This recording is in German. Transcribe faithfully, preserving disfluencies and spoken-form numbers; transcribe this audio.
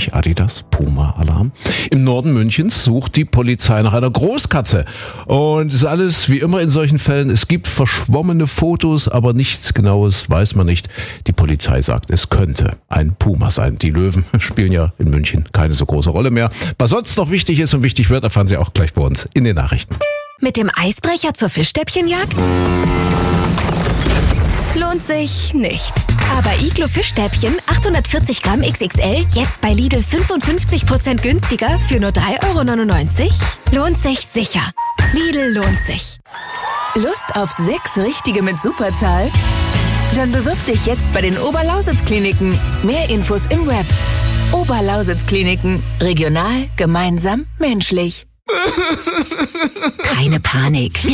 Nike, Adidas, Puma, Alarm. Im Norden Münchens sucht die Polizei nach einer Großkatze. Und es ist alles wie immer in solchen Fällen. Es gibt verschwommene Fotos, aber nichts Genaues weiß man nicht. Die Polizei sagt, es könnte ein Puma sein. Die Löwen spielen ja in München keine so große Rolle mehr. Was sonst noch wichtig ist und wichtig wird, erfahren Sie auch gleich bei uns in den Nachrichten. Mit dem Eisbrecher zur Fischstäbchenjagd? Lohnt sich nicht. Aber Iglo Fischstäbchen achthundertvierzig Gramm X X L jetzt bei Lidl fünfundfünfzig Prozent günstiger für nur drei Euro neunundneunzig? Lohnt sich sicher. Lidl lohnt sich. Lust auf sechs Richtige mit Superzahl? Dann bewirb dich jetzt bei den Oberlausitz-Kliniken. Mehr Infos im Web. Oberlausitz-Kliniken. Regional, gemeinsam, menschlich. Keine Panik.